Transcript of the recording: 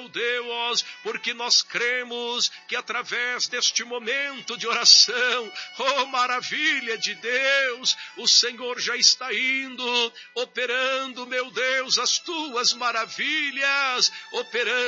Deus, porque nós cremos que através deste momento de oração, oh maravilha de Deus, o Senhor já está indo, operando, meu Deus, as tuas maravilhas, operando